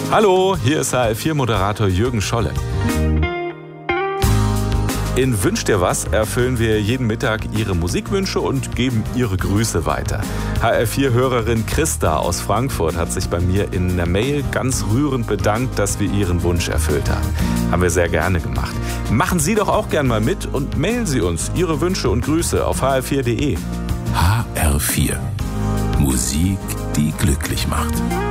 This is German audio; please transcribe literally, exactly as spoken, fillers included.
Hallo, hier ist H R vier Moderator Jürgen Scholle. In Wünsch dir was erfüllen wir jeden Mittag Ihre Musikwünsche und geben Ihre Grüße weiter. H R vier Hörerin Christa aus Frankfurt hat sich bei mir in einer Mail ganz rührend bedankt, dass wir ihren Wunsch erfüllt haben. Haben wir sehr gerne gemacht. Machen Sie doch auch gern mal mit und mailen Sie uns Ihre Wünsche und Grüße auf h r vier punkt d e. H R vier. Musik, die glücklich macht.